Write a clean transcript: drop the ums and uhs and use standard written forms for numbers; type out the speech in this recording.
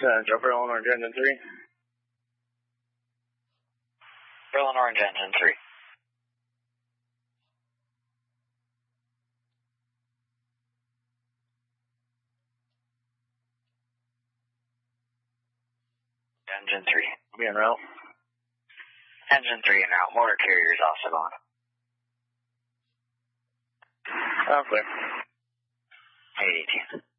Joe Berlin Orange Engine 3. Berlin Orange Engine 3. Engine 3. Be en route. Engine 3 and out. Motor carriers also on. Clear. 818.